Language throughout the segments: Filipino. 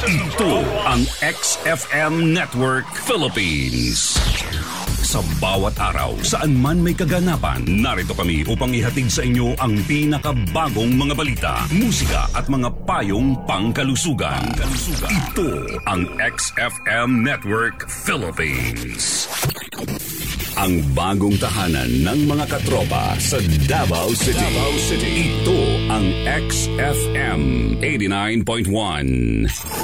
Ito ang XFM Network Philippines. Sa bawat araw, saan man may kaganapan, narito kami upang ihatid sa inyo ang pinakabagong mga balita, musika at mga payong pangkalusugan. Ito ang XFM Network Philippines. Ang bagong tahanan ng mga katropa sa Davao City. Ito ang XFM 89.1.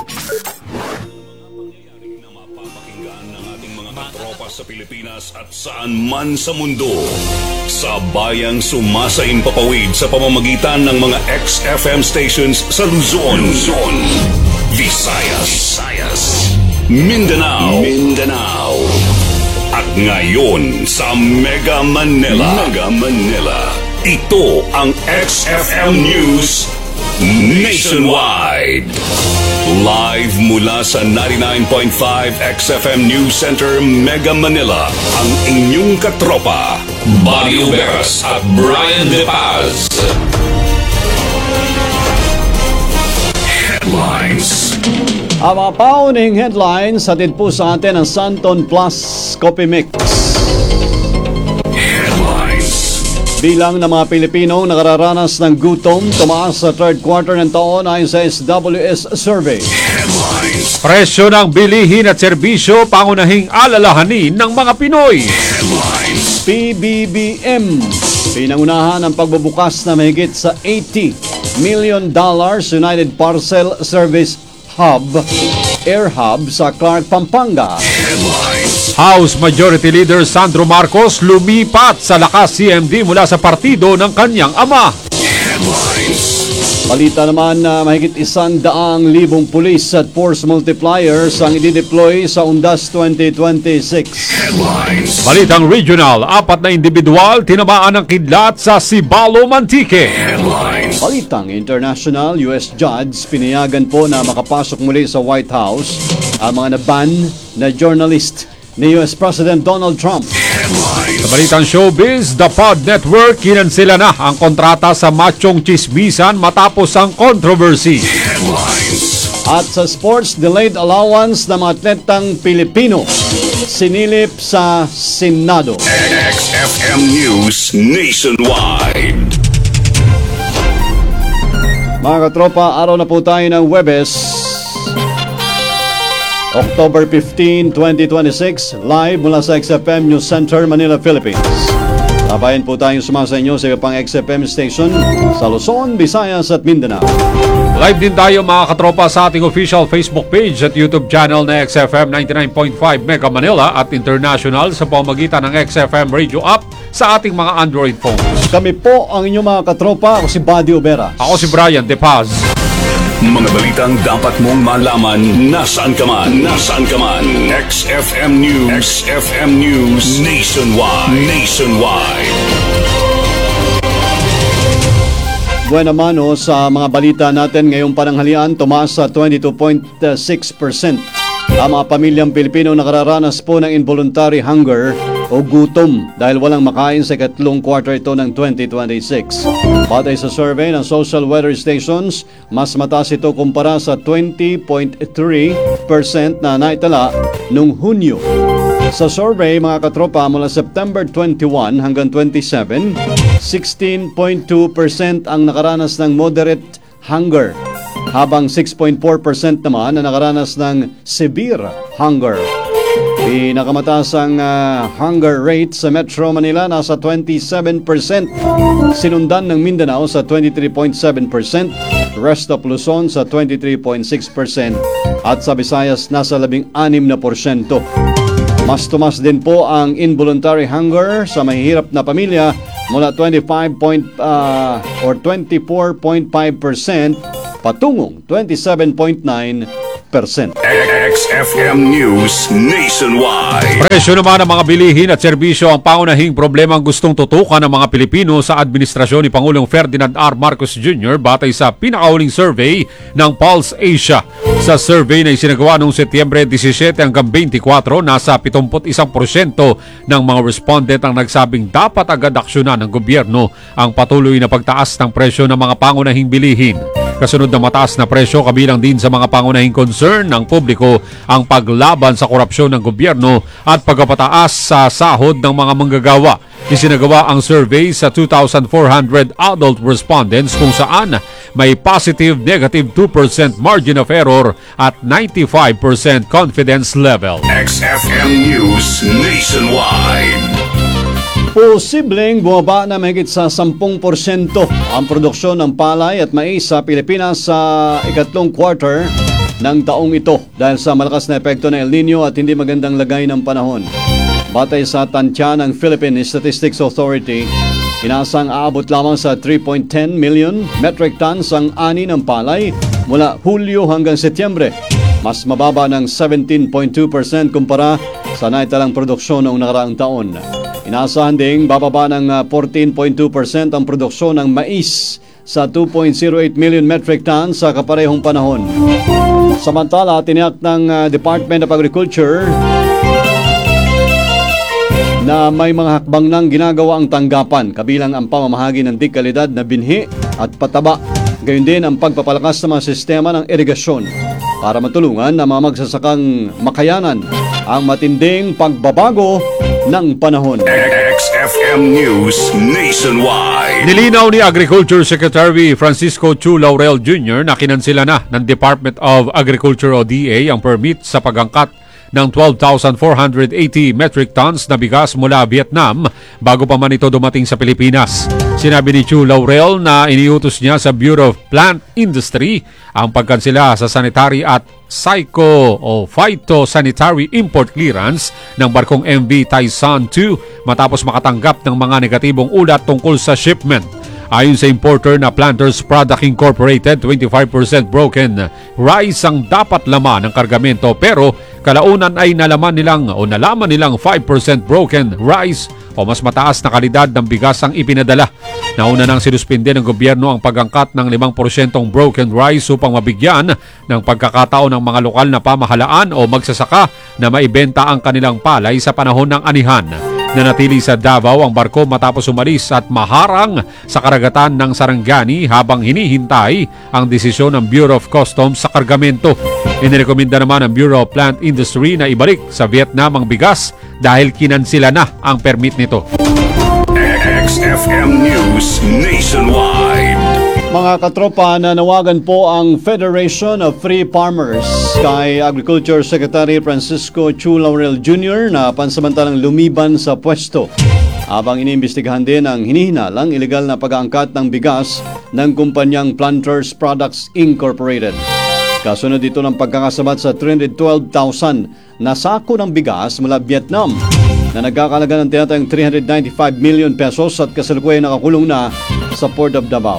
Sa Pilipinas at saan man sa mundo. Sa bayang sumasaing papawid sa pamamagitan ng mga XFM stations sa Luzon, Visayas, Mindanao, at ngayon sa Mega Manila. Ito ang XFM News Nationwide. Live mula sa 99.5 XFM News Center, Mega Manila, ang inyong katropa, Buddy Uberas at Brian De Paz. Headlines. Ang mga pauning headlines hatid po sa atin ang Santon Plus Coffee Mix. Bilang ng mga Pilipino nakararanas ng gutom, tumaas sa third quarter ng taon ayon sa SWS survey. Headlines. Presyo ng bilihin at serbisyo pangunahing alalahanin ng mga Pinoy. Headlines. PBBM, pinangunahan ang pagbubukas na mahigit sa $80 million United Parcel Service Hub, Air Hub sa Clark, Pampanga. Headlines. House Majority Leader Sandro Marcos lumipat sa lakas CMD mula sa partido ng kanyang ama. Headlines. Balita naman na mahigit 100,000 pulis at force multipliers ang i-deploy sa UNDAS 2026. Headlines. Balitang regional, 4 na individual tinamaan ng kidlat sa Sibalo, Mantique. Headlines. Balitang international, US judge pinayagan po na makapasok muli sa White House ang mga naban na journalist ni US President Donald Trump. Sa balitang showbiz, The Pod Network kinansela na ang kontrata sa machong chismisan matapos ang controversy. Headlines. At sa sports, delayed allowance ng mga atletang Pilipino sinilip sa Senado. XFM News Nationwide. Mga katropa, araw na po tayo ng Huwebes, October 15, 2026, live mula sa XFM News Center, Manila, Philippines. Tabayan po tayong sumasa inyo sa iba pang XFM station sa Luzon, Visayas at Mindanao. Live din tayo mga katropa sa ating official Facebook page at YouTube channel na XFM 99.5 Mega Manila at international sa pamamagitan ng XFM Radio app sa ating mga Android phones. Kami po ang inyong mga katropa. Ako si Buddy Uberas. Ako si Brian De Paz. Mga balitang dapat mong malaman nasaan ka man. XFM News Nationwide. Buwan naman sa mga balita natin ngayong pananghalian, tumaas sa 22.6%. Ang mga pamilyang Pilipino nakararanas po ng involuntary hunger o gutom dahil walang makain sa ikatlong quarter ito ng 2026. Batay sa survey ng social weather stations, mas mataas ito kumpara sa 20.3% na naitala noong Hunyo. Sa survey, mga katropa, mula September 21 hanggang 27, 16.2% ang nakaranas ng moderate hunger, habang 6.4% naman na nakaranas ng severe hunger. Pinakamataas ang hunger rate sa Metro Manila, nasa 27%. Sinundan ng Mindanao sa 23.7%, rest of Luzon sa 23.6%, at sa Visayas nasa 16%. Mas tumas din po ang involuntary hunger sa mahihirap na pamilya mula 24.5% patungong 27.9%. XFM News Nationwide. Presyo naman ng mga bilihin at serbisyo ang pangunahing problemang gustong tutukan ng mga Pilipino sa administrasyon ni Pangulong Ferdinand R. Marcos Jr. batay sa pinakauling survey ng Pulse Asia. Sa survey na isinagawa noong Setyembre 17 hanggang 24, nasa 71% ng mga respondent ang nagsabing dapat agad aksyonan ng gobyerno ang patuloy na pagtaas ng presyo ng mga pangunahing bilihin. Kasunod na mataas na presyo, kabilang din sa mga pangunahing concern ng publiko ang paglaban sa korupsyon ng gobyerno at pagpapataas sa sahod ng mga manggagawa. Isinagawa ang survey sa 2,400 adult respondents kung saan may positive, negative 2% margin of error at 95% confidence level. XFM News Nationwide. Posibleng bumaba na mahigit sa 10% ang produksyon ng palay at mais sa Pilipinas sa ikatlong quarter ng taong ito dahil sa malakas na epekto ng El Nino at hindi magandang lagay ng panahon. Batay sa tansya ng Philippine Statistics Authority, inasang aabot lamang sa 3.10 million metric tons ang ani ng palay mula Hulyo hanggang Setyembre. Mas mababa ng 17.2% kumpara sa naitalang produksyon noong nakaraang taon. Inaasahan ding bababa ng 14.2% ang produksyon ng mais sa 2.08 million metric tons sa kaparehong panahon. Samantala, tiniyak ng Department of Agriculture na may mga hakbang nang ginagawa ang tanggapan, kabilang ang pamamahagi ng dekalidad na binhi at pataba. Gayon din ang pagpapalakas ng mga sistema ng irigasyon para matulungan ang mga magsasakang makayanan ang matinding pagbabago ng panahon. XFM News Nationwide. Nilinaw ni Agriculture Secretary Francisco Chu Laurel Jr. na kinansela na ng Department of Agriculture o DA ang permit sa pag-angkat ng 12,480 metric tons na bigas mula Vietnam bago pa man ito dumating sa Pilipinas. Sinabi ni Chu Laurel na iniutos niya sa Bureau of Plant Industry ang pagkansela sa sanitary at phytosanitary import clearance ng barkong MV Tyson 2 matapos makatanggap ng mga negatibong ulat tungkol sa shipment. Ayon sa importer na Planters Product Incorporated, 25% broken rice ang dapat laman ng kargamento pero kalaunan ay nalaman nilang 5% broken rice o mas mataas na kalidad ng bigas ang ipinadala. Nauna nang sinuspinde ng gobyerno ang pag-angkat ng 5% broken rice upang mabigyan ng pagkakataon ng mga lokal na pamahalaan o magsasaka na maibenta ang kanilang palay sa panahon ng anihan. Nanatili sa Davao ang barko matapos umalis at maharang sa karagatan ng Sarangani habang hinihintay ang desisyon ng Bureau of Customs sa kargamento. Inirekomenda naman ng Bureau of Plant Industry na ibalik sa Vietnam ang bigas dahil kinansila na ang permit nito. XFM News Nationwide. Mga katropa, nanawagan po ang Federation of Free Farmers kay Agriculture Secretary Francisco Chu Laurel Jr. na pansamantalang lumiban sa pwesto habang iniimbestigahan din ang hinihinalang ilegal na pag-aangkat ng bigas ng kumpanyang Planters Products Incorporated. Kasunod dito ng pagkakasabat sa 312,000 na sako ng bigas mula Vietnam na nagkakalaga ng tinatayang 395 million pesos at kasalukuyan nakakulong na sa Port of Davao.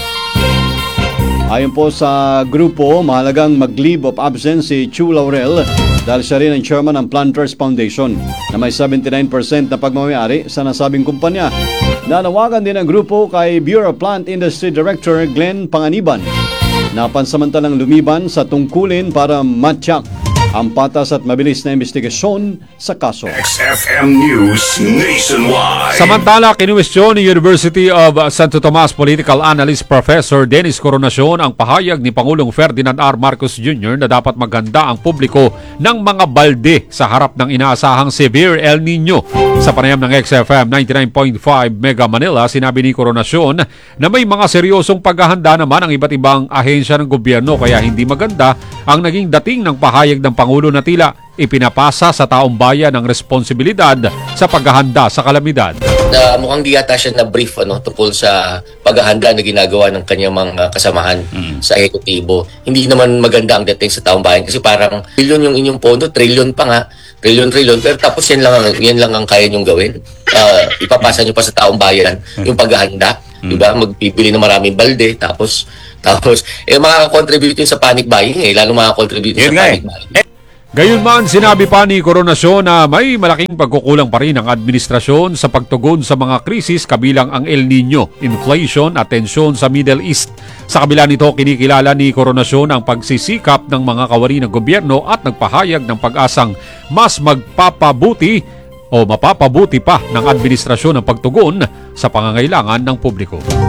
Ayon po sa grupo, mahalagang mag-leave of absence si Chu Laurel dahil siya rin ang chairman ng Planters Foundation na may 79% na pagmamayari sa nasabing kumpanya. Nanawagan din ang grupo kay Bureau of Plant Industry Director Glenn Panganiban na pansamantalang lumiban sa tungkulin para matyak ang patas at mabilis na investigasyon sa kaso. XFM News Nationwide. Samantala, kinuwestiyon ni University of Santo Tomas Political Analyst Professor Dennis Coronacion ang pahayag ni Pangulong Ferdinand R. Marcos Jr. na dapat maghanda ang publiko ng mga balde sa harap ng inaasahang severe El Nino. Sa panayam ng XFM 99.5 Mega Manila, sinabi ni Coronacion na may mga seryosong paghahanda naman ang iba't ibang ahensya ng gobyerno kaya hindi maganda ang naging dating ng pahayag ng Pangulo na tila ipinapasa sa taong bayan ang responsibilidad sa paghahanda sa kalamidad. Mukhang di yata siya na-brief tungkol sa paghahanda na ginagawa ng kanyang mga kasamahan sa ehekutibo. Hindi naman maganda ang dating sa taong bayan kasi parang trilyon yung inyong pondo, trilyon pa nga, trilyon, pero tapos yan lang ang kaya nyong gawin. Ipapasa nyo pa sa taong bayan yung paghahanda. Diba? Magpipili ng maraming balde, tapos makaka-contribute yun sa panic buying lalo makaka-contribute sa panic buying. Gayunman, sinabi pa ni Coronacion na may malaking pagkukulang pa rin ang administrasyon sa pagtugon sa mga krisis kabilang ang El Nino, inflation at tensyon sa Middle East. Sa kabila nito, kinikilala ni Coronacion ang pagsisikap ng mga kawani ng gobyerno at nagpahayag ng pag-asang mas mapapabuti pa ng administrasyon ang pagtugon sa pangangailangan ng publiko.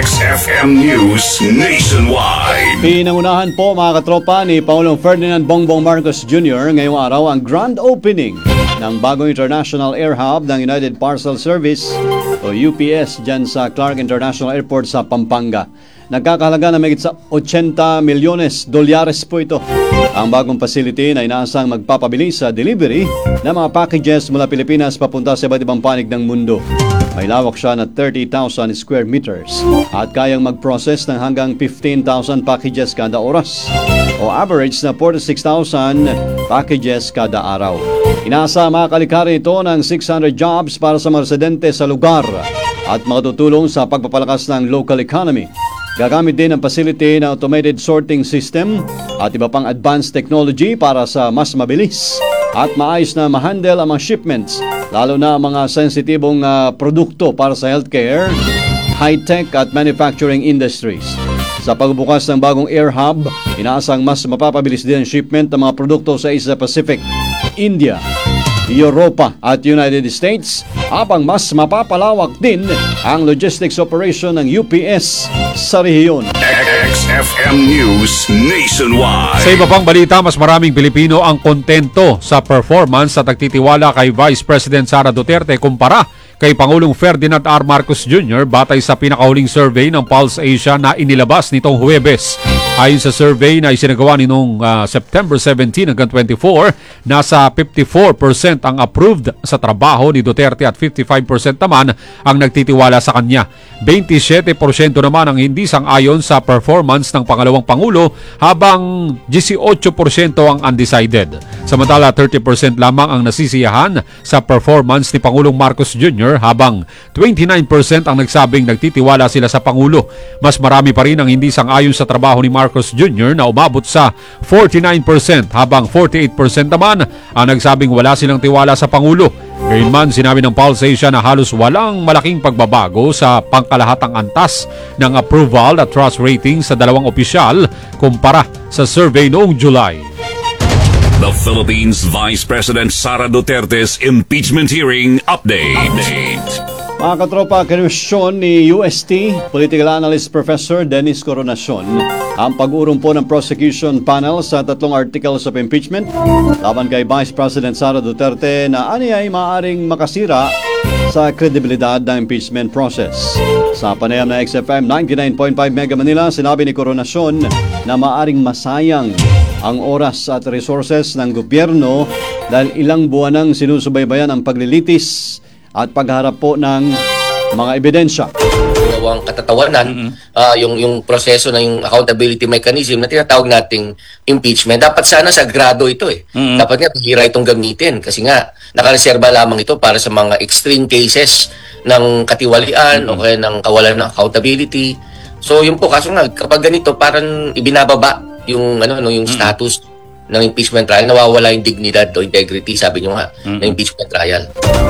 XFM News Nationwide. Pinangunahan po mga katropa ni Pangulong Ferdinand Bongbong Marcos Jr. ngayong araw ang grand opening ng bagong International Air Hub ng United Parcel Service o UPS dyan sa Clark International Airport sa Pampanga. Nagkakahalaga na mahigit sa 80 milyones dolyares po ito. Ang bagong facility na inaasang magpapabilis sa delivery ng mga packages mula Pilipinas papunta sa iba't ibang panig ng mundo. May lawak siya na 30,000 square meters at kayang mag-process ng hanggang 15,000 packages kada oras o average na 46,000 packages kada araw. Inaasa makakalikarin ito ng 600 jobs para sa mga residente sa lugar at makatutulong sa pagpapalakas ng local economy. Gagamit din ang facility na automated sorting system at iba pang advanced technology para sa mas mabilis at maayos na ma-handle ang mga shipments, lalo na ang mga sensitibong produkto para sa healthcare, high-tech at manufacturing industries. Sa pagbubukas ng bagong air hub, inaasang mas mapapabilis din ang shipment ng mga produkto sa Asia Pacific, India, Europa at United States, habang mas mapapalawak din ang logistics operation ng UPS sa rehiyon. XFM News Nationwide. Sa iba pang balita, mas maraming Pilipino ang kontento sa performance at nagtitiwala kay Vice President Sara Duterte kumpara kay Pangulong Ferdinand R. Marcos Jr. batay sa pinakahuling survey ng Pulse Asia na inilabas nitong Huwebes. Ayon sa survey na isinagawa nitong September 17 hanggang 24, nasa 54% ang approved sa trabaho ni Duterte at 55% naman ang nagtitiwala sa kanya. 27% naman ang hindi sang-ayon sa performance ng pangalawang Pangulo habang 18% ang undecided. Samantala 30% lamang ang nasisiyahan sa performance ni Pangulong Marcos Jr. habang 29% ang nagsabing nagtitiwala sila sa Pangulo. Mas marami pa rin ang hindi sang-ayon sa trabaho ni Marcos Jr. na umabot sa 49% habang 48% naman ang nagsabing wala silang tiwala sa Pangulo. Gayunman, sinabi ng Pulse Asia na halos walang malaking pagbabago sa pangkalahatang antas ng approval at trust rating sa dalawang opisyal kumpara sa survey noong July. The Philippines Vice President Sara Duterte's impeachment hearing update. Mga katropa, kinwestiyon ni UST Political Analyst Professor Dennis Coronacion ang pag-urong po ng prosecution panel sa 3 articles of impeachment laban kay Vice President Sara Duterte na ay maaaring makasira sa kredibilidad ng impeachment process. Sa panayam na XFM 99.5 Mega Manila, sinabi ni Coronacion na maaaring masayang ang oras at resources ng gobyerno dahil ilang buwan nang sinusubaybayan ang paglilitis at pagharap po ng mga ebidensya. Dalawang katatawanan, yung proseso na yung accountability mechanism na tinatawag nating impeachment, dapat sana sagrado ito eh. Dapat nga hira itong gamitin kasi nga nakareserba lamang ito para sa mga extreme cases ng katiwalian o kaya ng kawalan ng accountability. So yun po, kaso nga kapag ganito parang ibinababa yung yung status ng impeachment trial, nawawala yung dignidad o integrity, sabi nyo nga, ng impeachment trial.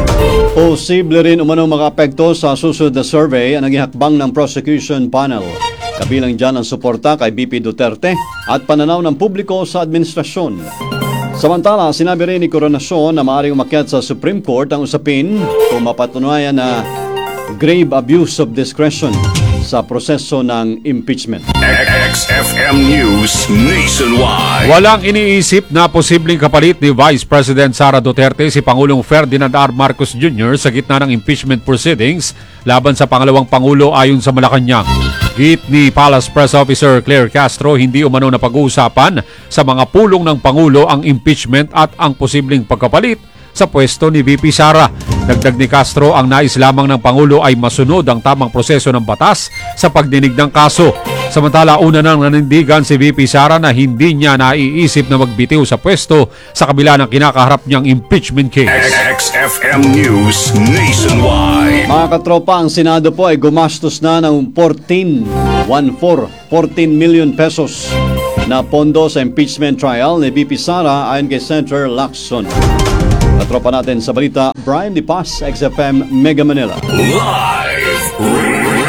Posible rin umanong makaapekto sa susunod na survey ang naging hakbang ng prosecution panel. Kabilang dyan ang suporta kay BP Duterte at pananaw ng publiko sa administrasyon. Samantala, sinabi rin ni Coronacion na maaaring umakyat sa Supreme Court ang usapin kung mapatunayan na grave abuse of discretion sa proseso ng impeachment. XFM News Nationwide. Walang iniisip na posibleng kapalit ni Vice President Sara Duterte si Pangulong Ferdinand R. Marcos Jr. sa gitna ng impeachment proceedings laban sa pangalawang Pangulo ayon sa Malacanang. Git ni Palace Press Officer Claire Castro, hindi umano na pag-uusapan sa mga pulong ng Pangulo ang impeachment at ang posibleng pagkapalit sa pwesto ni VP Sara. Dagdag ni Castro, ang nais lamang ng Pangulo ay masunod ang tamang proseso ng batas sa pagdinig ng kaso. Samantala, una nang nanindigan si VP Sara na hindi niya naiisip na magbitiw sa pwesto sa kabila ng kinakaharap niyang impeachment case. XFM News Nationwide. Mga katropa, ang Senado po ay gumastos na ng 14 million pesos na pondo sa impeachment trial ni VP Sara ayon kay Senator Lacson. Katropa natin sa balita, Brian Di Paz, XFM Mega Manila. Live report.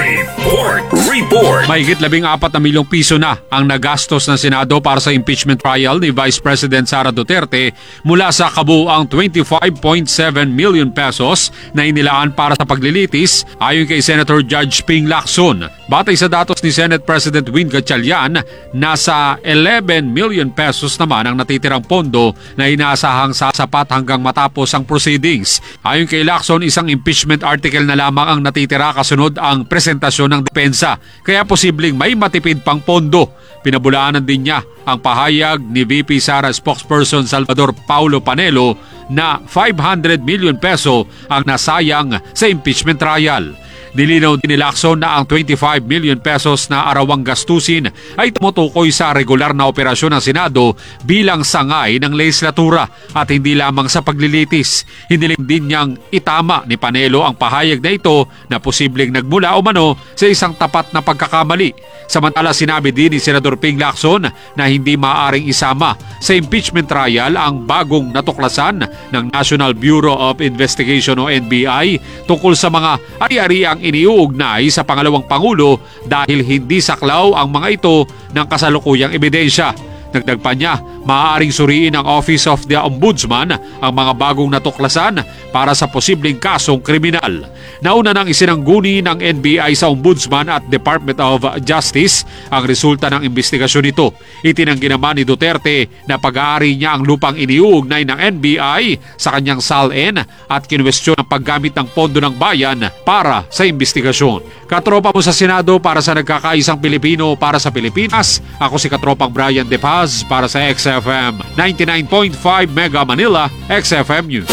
Report. Mahigit 14 na milyong piso na ang nagastos ng Senado para sa impeachment trial ni Vice President Sara Duterte mula sa kabuuang 25.7 million pesos na inilaan para sa paglilitis ayon kay Senator Judge Ping Lacson. Batay sa datos ni Senate President Win Gatchalian, nasa 11 million pesos naman ang natitirang pondo na inaasahang sasapat hanggang matapos ang proceedings. Ayon kay Lacson, isang impeachment article na lamang ang natitira kasunod ang presentasyon ng depensa, kaya posibleng may matipid pang pondo. Pinabulaanan din niya ang pahayag ni VP Sara spokesperson Salvador Paulo Panelo na 500 million peso ang nasayang sa impeachment trial. Nilinaw din ni Lacson na ang 25 million pesos na arawang gastusin ay tumutukoy sa regular na operasyon ng Senado bilang sangay ng legislatura at hindi lamang sa paglilitis. Hiniling din niyang itama ni Panelo ang pahayag na ito na posibleng nagmula o mano sa isang tapat na pagkakamali. Samantala, sinabi din ni Senador Ping Lacson na hindi maaaring isama sa impeachment trial ang bagong natuklasan ng National Bureau of Investigation o NBI tungkol sa mga ari-ariang iniuugnay sa pangalawang Pangulo dahil hindi saklaw ang mga ito ng kasalukuyang ebidensya. Dagdag pa niya, maaaring suriin ng Office of the Ombudsman ang mga bagong natuklasan para sa posibleng kasong kriminal. Nauna nang isinangguni ng NBI sa Ombudsman at Department of Justice ang resulta ng investigasyon nito. Itinanggi naman ni Duterte na pag-aari niya ang lupang iniuugnay ng NBI sa kanyang SALN at kinwestiyon ang paggamit ng pondo ng bayan para sa investigasyon. Katropa mo sa Senado para sa nagkakaisang Pilipino para sa Pilipinas, ako si Katropang Brian De Paz para sa XFM 99.5 Mega Manila, XFM News.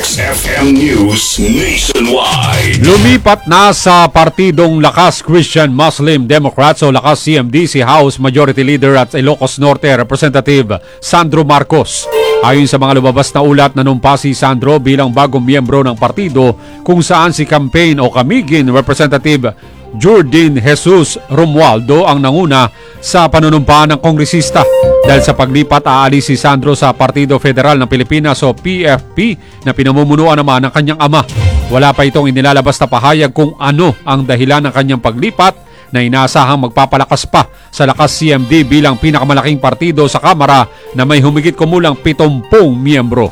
XFM News Nationwide. Lumipat na sa partidong Lakas Christian Muslim Democrats o Lakas CMD si House Majority Leader at Ilocos Norte Representative Sandro Marcos. Ayon sa mga lumabas na ulat, nanumpa si Sandro bilang bagong miyembro ng partido kung saan si campaign o Camiguin Representative Jordan Jesus Romualdo ang nanguna sa panunumpa ng kongresista. Dahil sa paglipat, aalis si Sandro sa Partido Federal ng Pilipinas o PFP na pinamumunuan naman ng kanyang ama. Wala pa itong inilalabas na pahayag kung ano ang dahilan ng kanyang paglipat na inaasahang magpapalakas pa sa Lakas CMD bilang pinakamalaking partido sa Kamara na may humigit kumulang 70 miyembro.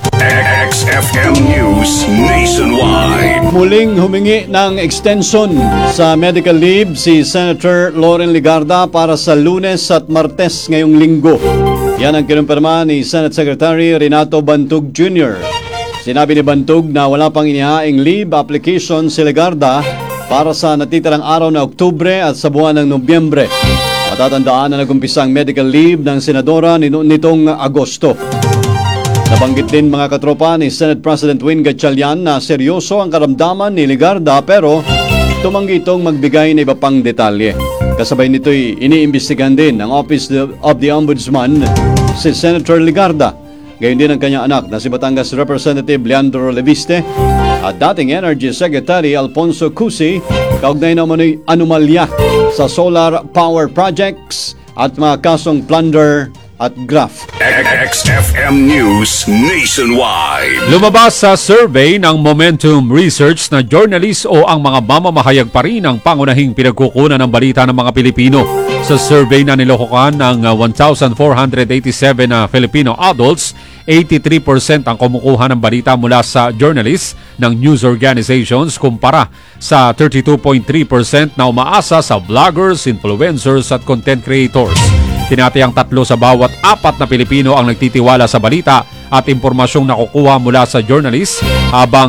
XFM News Nationwide. Muling humingi ng extension sa medical leave si Senator Loren Legarda para sa Lunes at Martes ngayong linggo. Yan ang kinumpirma ni Senate Secretary Renato Bantug Jr. Sinabi ni Bantug na wala pang inihaing leave application si Legarda para sa natitirang araw na Oktubre at sa buwan ng Nobyembre. Matatandaan na nag-umpisa ang medical leave ng senadora nitong Agosto. Nabanggit din mga katropa ni Senate President Win Gatchalian na seryoso ang karamdaman ni Legarda pero tumanggi itong magbigay ng iba pang detalye. Kasabay nito'y iniimbestigahan din ng Office of the Ombudsman si Senator Legarda. Gayon din ang kanyang anak na si Batangas Representative Leandro Leviste at dating Energy Secretary Alfonso Cusi kaugnay na umano'y anomalya sa solar power projects at mga kasong plunder at graft. XFM News Nationwide. Lumabas sa survey ng Momentum Research na journalist o ang mga mamamahayag pa rin ang pangunahing pinagkukunan ng balita ng mga Pilipino. Sa survey na nilokohan ng 1,487 na Filipino adults, 83% ang kumukuha ng balita mula sa journalists ng news organizations kumpara sa 32.3% na umaasa sa vloggers, influencers at content creators. Tinatayang 3 sa bawat 4 na Pilipino ang nagtitiwala sa balita at impormasyong nakukuha mula sa journalists, habang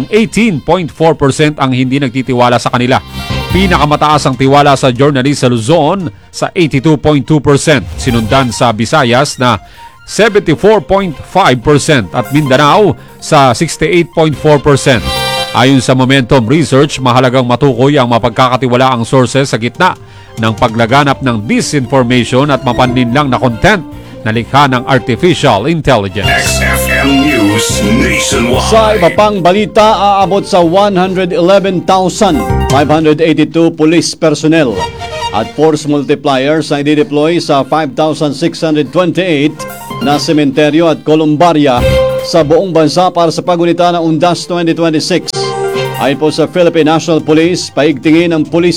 18.4% ang hindi nagtitiwala sa kanila. Pinakamataas ang tiwala sa journalist sa Luzon sa 82.2%, sinundan sa Visayas na 74.5% at Mindanao sa 68.4%. Ayon sa Momentum Research, mahalagang matukoy ang mapagkakatiwalaang sources sa gitna ng paglaganap ng disinformation at mapaninlang na content na likha ng artificial intelligence. XFM News Nationwide. Sa iba pang balita, aabot sa 111,582 police personnel at force multipliers ay dideploy sa 5,628 na sementeryo at kolumbarya sa buong bansa para sa pagunita ng Undas 2026. Ayon po sa Philippine National Police, paigtingin ng police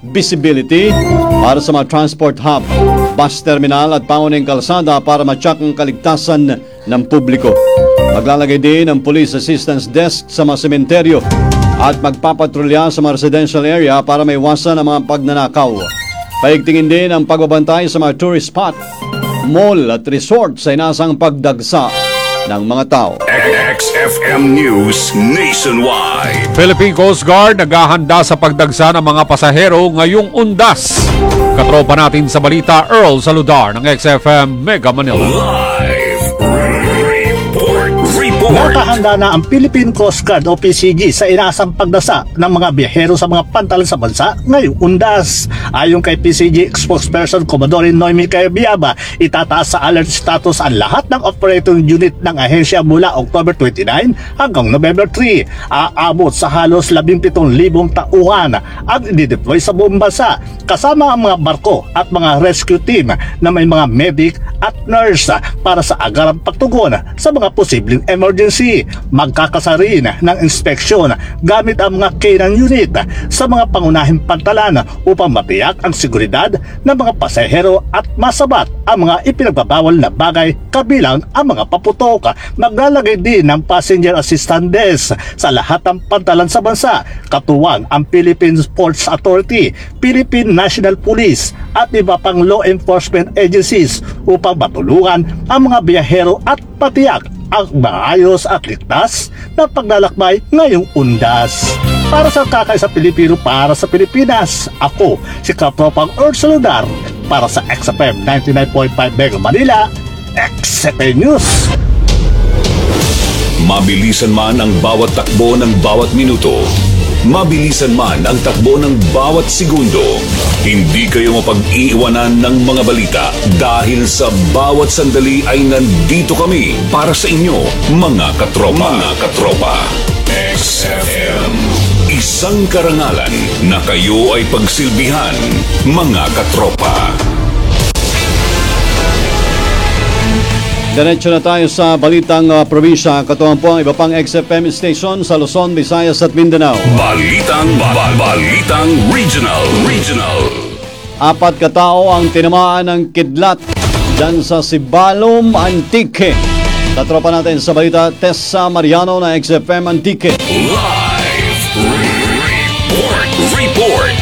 visibility para sa mga transport hub, bus terminal at pangunahing kalsada para matyak ang kaligtasan ng publiko. Maglalagay din ng Police Assistance Desk sa mga sementeryo at magpapatrolya sa mga residential area para maiwasan ang mga pagnanakaw. Paigtingin din ang pagbabantay sa mga tourist spot, mall at resort sa inasang pagdagsa ng mga tao. XFM News Nationwide. Philippine Coast Guard naghahanda sa pagdagsa ng mga pasahero ngayong undas. Katropa natin sa balita, Earl Saludar ng XFM Mega Manila. Live report. Nakahanda na ang Philippine Coast Guard o PCG sa inaasang pagdasa ng mga biyahero sa mga pantalan sa bansa ngayong undas. Ayon kay PCG spokesperson Commodore Noemi Cayabiaba, itataas sa alert status ang lahat ng operating unit ng ahensya mula October 29 hanggang November 3. Aabot sa halos 17,000 tauhan at i-deploy sa buong bansa kasama ang mga barko at mga rescue team na may mga medic at nurse para sa agarang pagtugon sa mga posibleng emergency. Magkakasa rin ng inspeksyon gamit ang mga K9 unit sa mga pangunahing pantalan upang matiyak ang seguridad ng mga pasahero at masabat ang mga ipinagbabawal na bagay kabilang ang mga paputok. Maglalagay din ng passenger assistance desk sa lahat ng pantalan sa bansa, katuwang ang Philippine Ports Authority, Philippine National Police at iba pang law enforcement agencies upang matulungan ang mga biyahero at patiyak ang maayos at ligtas na paglalakbay ngayong undas. Para sa kakaisa Pilipino, para sa Pilipinas, ako si Katropang Earl Saludar para sa XFM 99.5 Mega Manila, XFM News. Mabilisan man ang bawat takbo ng bawat minuto, mabilisan man ang takbo ng bawat segundo, hindi kayo mapag-iiwanan ng mga balita dahil sa bawat sandali ay nandito kami para sa inyo, mga katropa. Mga katropa. XFM. Isang karangalan na kayo ay pagsilbihan, mga katropa. Diretso na tayo sa balitang probinsya. Katuwang po ang iba pang XFM station sa Luzon, Visayas at Mindanao. Balitang Regional. 4 katao ang tinamaan ng kidlat dyan sa Sibalom, Antique. Katropa natin sa balita, Tessa Mariano na XFM Antique. Live report.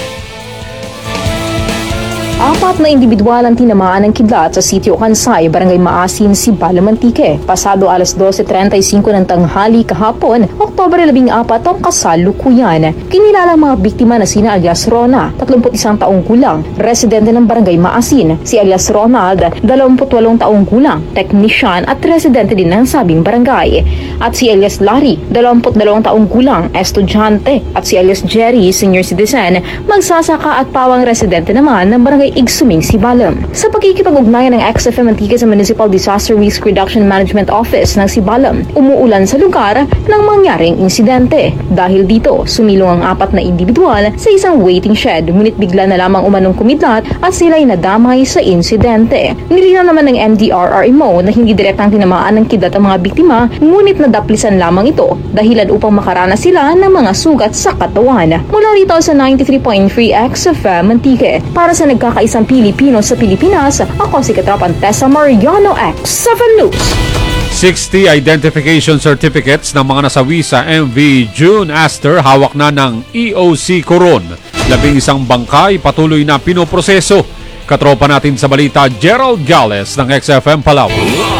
4 na individual ang tinamaan ng kidlat sa Sitio Kansay, Barangay Maasin, Sibalom, Antique. Pasado alas 12:35 ng tanghali kahapon, Oktubre 14 ang kasalukuyan. Kinilala ang mga biktima na sina alias Rona, 31 taong gulang, residente ng Barangay Maasin, si alias Ronald, 28 taong gulang, technician at residente din ng sabing barangay, at si alias Larry, 22 taong gulang, estudyante, at si alias Jerry, senior citizen, magsasaka at pawang residente naman ng Barangay Igsuming, Sibalom. Sa pagkikipag-ugnayan ng XFM Antique sa Municipal Disaster Risk Reduction Management Office ng Sibalom, umuulan sa lugar ng mangyaring insidente. Dahil dito, sumilong ang 4 na individual sa isang waiting shed, ngunit bigla na lamang umanong kumidlat at sila'y nadamay sa insidente. Nilinaw naman ng MDRRMO na hindi direktang tinamaan ng kidlat ang mga biktima, ngunit nadaplisan lamang ito dahilan upang makaranas sila ng mga sugat sa katawan. Mula rito sa 93.3 XFM Antique, para sa nagkakaisang Pilipino sa Pilipinas, ako si Katropan Tessa Mariano, XFM News. 60 identification certificates ng mga nasawi sa MV June Aster hawak na ng EOC Coron. 11 bangkay patuloy na pinoproseso. Katropa natin sa balita, Gerald Gales ng XFM Palawan.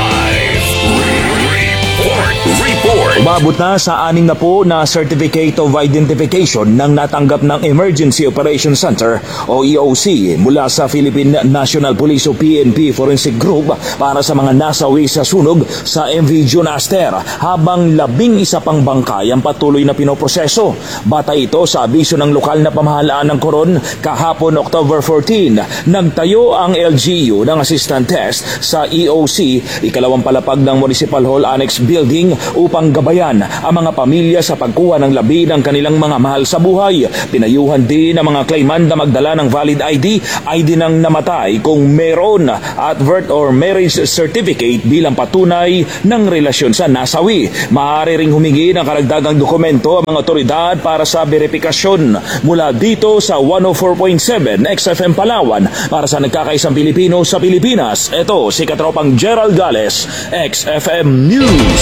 Umabot na sa 6 na po na Certificate of Identification ng natanggap ng Emergency Operations Center o EOC mula sa Philippine National Police o PNP Forensic Group para sa mga nasawi sa sunog sa MV June Aster, habang 11 pang bangkay ang patuloy na pinoproseso. Batay ito sa abiso ng lokal na pamahalaan ng Coron kahapon October 14. Nagtayo ang LGU ng assistant test sa EOC, ikalawang palapag ng Municipal Hall Annex Building upang gabayan gabayan ang mga pamilya sa pagkuha ng labi ng kanilang mga mahal sa buhay. Pinayuhan din ang mga claimant na magdala ng valid ID ng namatay kung meron at birth or marriage certificate bilang patunay ng relasyon sa nasawi. Maaari ring humingi ng karagdagang dokumento ang mga otoridad para sa verifikasyon. Mula dito sa 104.7 XFM Palawan para sa nagkakaisang Pilipino sa Pilipinas, ito si Katropang Gerald Gales, XFM News.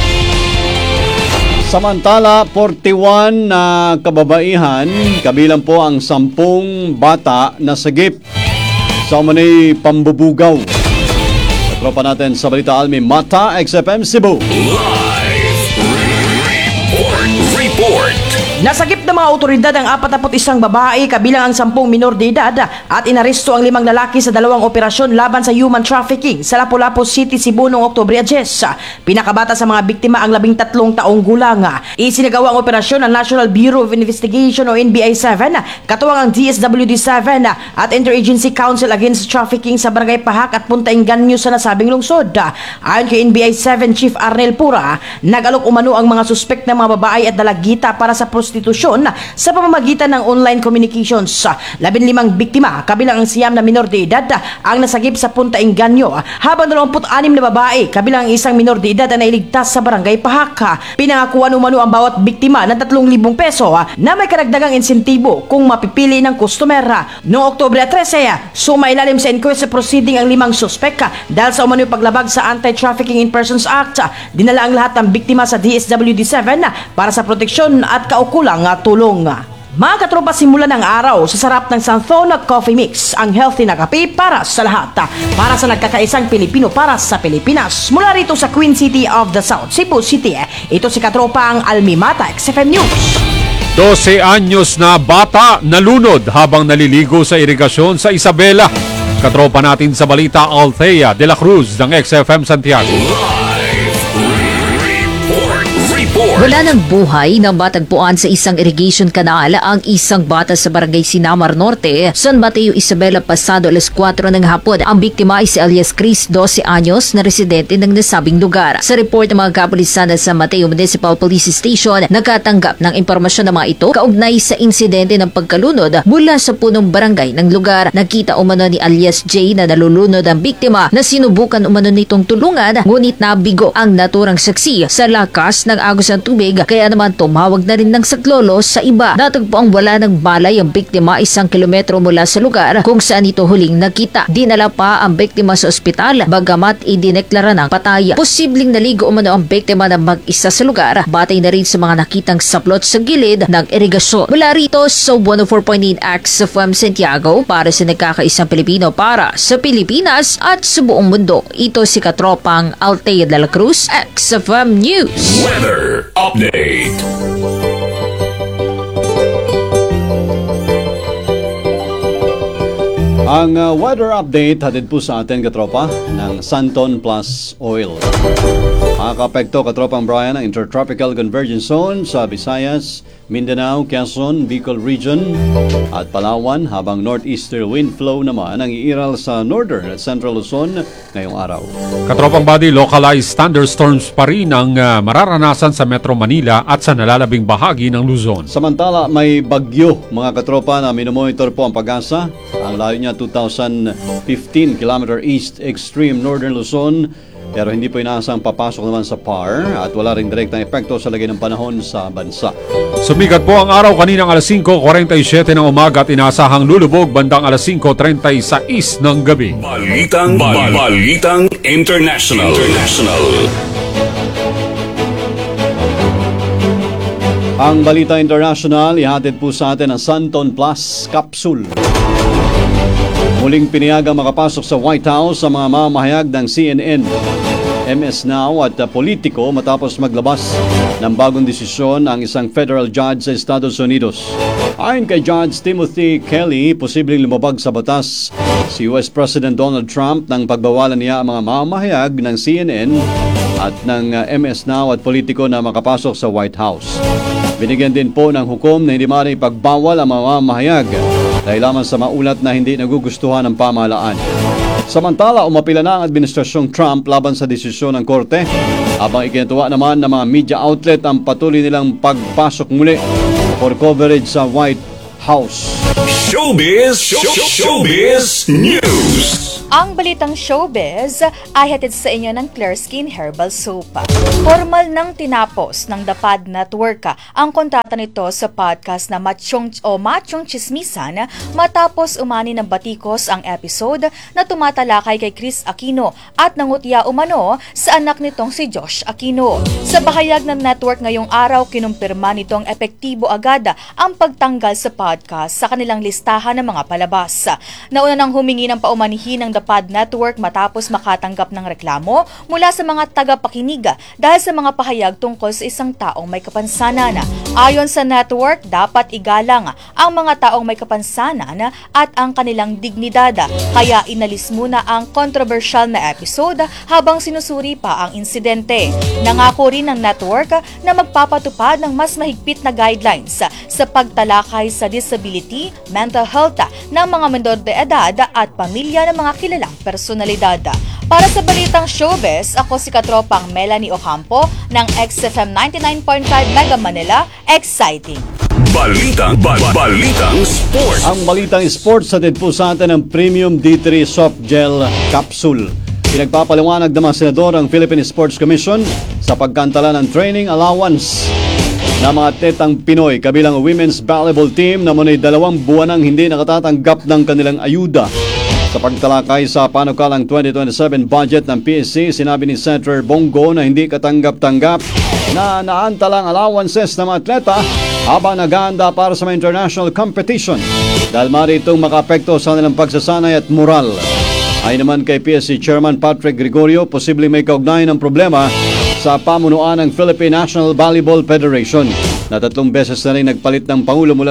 Samantala, 41 na kababaihan, kabilang po ang 10 bata na sagip sa umunay pambubugaw. Katropa natin sa Balita Almi Mata, XFM Cebu. Report. Nasagip ng mga otoridad ang 41 babae kabilang ang 10 minor de edad at inaresto ang 5 lalaki sa 2 operasyon laban sa human trafficking sa Lapu-Lapu City, Cebu noong Oktubre 10. Pinakabata sa mga biktima ang 13 taong gulang. Isinagawa ang operasyon ng National Bureau of Investigation o NBI-7, katuwang ang DSWD-7 at Interagency Council Against Trafficking sa Barangay Pahak at Punta Inganyo sa nasabing lungsod. Ayon kay NBI-7 Chief Arnel Pura, nag-alok umano ang mga suspek na mga babae at dalagita para sa prostitusyon sa pamamagitan ng online communications. 15 biktima, kabilang ang 9 na minor de edad, ang nasagip sa Punta Inganyo, habang 26 na babae, kabilang ang 1 minor de edad na nailigtas sa Barangay Pahak. Pinangakuan umano ang bawat biktima ng 3,000 peso na may karagdagang insentibo kung mapipili ng customer. Noong Oktubre 13, sumailalim sa inquest proceeding ang 5 suspek dahil sa umano'y paglabag sa Anti-Trafficking in Persons Act. Dinala ang lahat ng biktima sa DSWD-7 para sa proteksyon at kaukulang tulong. Mga katropa, simula ng araw sa sarap ng Santhona Coffee Mix, ang healthy na kape para sa lahat. Para sa nagkakaisang Pilipino para sa Pilipinas. Mula rito sa Queen City of the South, Cebu City, ito si katropa ang Almi Mata, XFM News. 12 anyos na bata nalunod habang naliligo sa irigasyon sa Isabela. Katropa natin sa Balita, Althea de la Cruz ng XFM Santiago. Wala ng buhay na matagpuan sa isang irrigation canal ang isang bata sa Barangay Sinamar Norte, San Mateo, Isabela, pasado alas 4 ng hapon. Ang biktima ay si Alias Chris, 12 anyos, na residente ng nasabing lugar. Sa report ng mga kapulisan sa San Mateo Municipal Police Station, nakatanggap ng impormasyon ng mga ito kaugnay sa insidente ng pagkalunod mula sa punong barangay ng lugar. Nakita umano ni Alias J na nalulunod ang biktima na sinubukan umano nitong tulungan, ngunit nabigo ang naturang saksi sa lakas ng agos ng tubig, kaya naman tumawag na rin ng saklolo sa iba. Natagpuang wala ng balay ang biktima 1 kilometro mula sa lugar kung saan ito huling nakita. Dinala pa ang biktima sa ospital, bagamat idineklara ng patay. Posibleng naligo umano ang biktima na mag-isa sa lugar, batay na rin sa mga nakitang saplot sa gilid ng irigasyon. Mula rito sa 104.8 XFM Santiago, para sa nagkakaisang Pilipino para sa Pilipinas at sa buong mundo, ito si katropang Althea de la Cruz, XFM News. Weather update. Ang weather update hatid po sa atin, katropa, ng Santon Plus Oil. Makakapekto, katropang Brian, ang Intertropical Convergence Zone sa Visayas, Mindanao, Quezon, Bicol Region at Palawan, habang northeaster wind flow naman ang iiral sa northern at central Luzon ngayong araw. Katropang body, localized thunderstorms pa rin ang mararanasan sa Metro Manila at sa nalalabing bahagi ng Luzon. Samantala, may bagyo, mga katropa, na minomonitor po ang Pag-asa. Ang layo niya 2,015 km east extreme northern Luzon, pero hindi po inaasang papasok naman sa PAR at wala ring direktang epekto sa lagay ng panahon sa bansa. Sumikat po ang araw kaninang alas 5:47 ng umaga at inaasahang lulubog bandang alas 5:36 ng gabi. Balitang International. Ang Balita International, ihatid po sa atin ang Santon Plus Capsule. Muling pinayagang makapasok sa White House sa mga mamahayag ng CNN, MS Now at Politico matapos maglabas ng bagong desisyon ang isang federal judge sa Estados Unidos. Ayon kay Judge Timothy Kelly, posibleng lumabag sa batas si US President Donald Trump nang pagbawalan niya ang mga mamahayag ng CNN at ng MS Now at Politico na makapasok sa White House. Binigyan din po ng hukom na hindi maaaring ipagbawal ang mga mamahayag dahil lamang sa maulat na hindi nagugustuhan ng pamahalaan. Samantala, umapila na ang administrasyong Trump laban sa desisyon ng korte, habang ikinatuwa naman ng mga media outlet ang patuloy nilang pagpasok muli for coverage sa White House. Showbiz News. Ang balitang showbiz ay hatid sa inyo ng Clear Skin Herbal Soap. Formal nang tinapos ng The Pod Network ang kontrata nito sa podcast na Machong Chismisan matapos umani ng batikos ang episode na tumatalakay kay Chris Aquino at nangutya umano sa anak nitong si Josh Aquino. Sa bahayag ng network ngayong araw, kinumpirma nitong epektibo agad ang pagtanggal sa podcast sa kanilang listahan ng mga palabas. Nauna nang humingi ng paumanihin ng The Pod Network matapos makatanggap ng reklamo mula sa mga tagapakinig dahil sa mga pahayag tungkol sa isang taong may kapansanan. Ayon sa network, dapat igalang ang mga taong may kapansanan at ang kanilang dignidad, kaya inalis muna ang controversial na episode habang sinusuri pa ang insidente. Nangako rin ng network na magpapatupad ng mas mahigpit na guidelines sa pagtalakay sa disability, mental health ng mga menor de edad at pamilya ng mga kilalang personalidad. Para sa balitang showbiz, ako si katropang Melanie Ocampo ng XFM 99.5 Mega Manila. Exciting! Balitang Sports. Ang balitang sports sa po sa atin ng Premium D3 Soft Gel Capsule. Pinagpapaliwanag ng mga senador ang Philippine Sports Commission sa pagkantala ng training allowance na mga tetang Pinoy kabilang women's volleyball team na muna'y 2 buwan nang hindi nakatatanggap ng kanilang ayuda. Sa pagtalakay sa panukalang 2027 budget ng PSC, sinabi ni Senator Bongo na hindi katanggap-tanggap na naantalang allowances ng mga atleta habang nag-aanda para sa mga international competition dahil maaari itong makaapekto sa kanilang pagsasanay at moral. Ay naman kay PSC Chairman Patrick Gregorio, posibleng may kaugnay ng problema sa pamunuan ng Philippine National Volleyball Federation na 3 beses na rin nagpalit ng Pangulo mula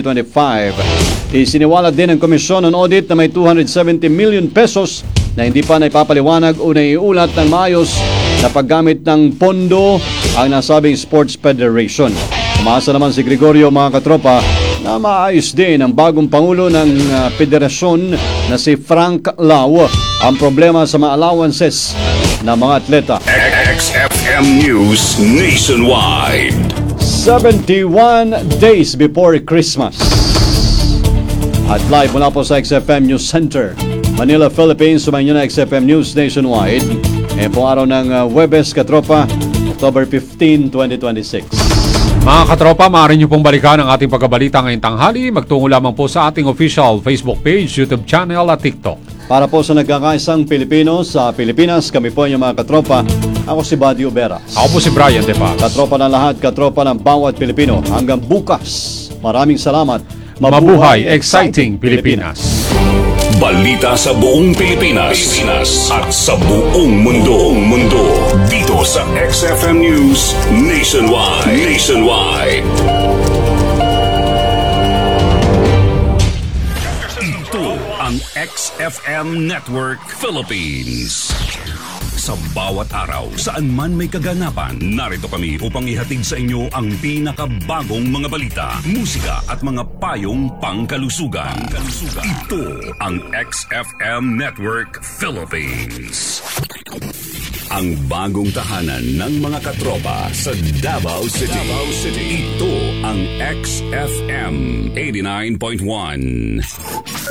2025. Isiniwalat din ng Komisyon ng Audit na may 270 million pesos na hindi pa naipapaliwanag o naiulat ng maayos na paggamit ng pondo ang nasabing Sports Federation. Umasa naman si Gregorio, mga katropa, na maayos din ang bagong Pangulo ng Federasyon na si Frank Lau ang problema sa mga allowances ng mga atleta. XFM News Nationwide. 71 days before Christmas. At live mula po sa XFM News Center, Manila, Philippines, sumayin nyo na XFM News Nationwide. Ngayon pong araw ng Huwebes, katropa, October 15, 2026. Mga katropa, maaari nyo pong balikan ang ating pagkabalita ngayong tanghali. Magtungo lamang po sa ating official Facebook page, YouTube channel at TikTok. Para po sa nagkakaisang Pilipino sa Pilipinas, kami po yung mga katropa. Ako si Buddy Uberas. Ako po si Brian De Paz. Katropa ng lahat, katropa ng bawat Pilipino. Hanggang bukas, maraming salamat. Mabuhay, exciting Pilipinas. Balita sa buong Pilipinas at sa buong mundo. Dito sa XFM News Nationwide. Ito ang XFM Network Philippines. Sa bawat araw, saan man may kaganapan, narito kami upang ihatid sa inyo ang pinakabagong mga balita, musika at mga payong pangkalusugan. Ito ang XFM Network Philippines. Ang bagong tahanan ng mga katropa sa Davao City. Ito ang XFM 89.1.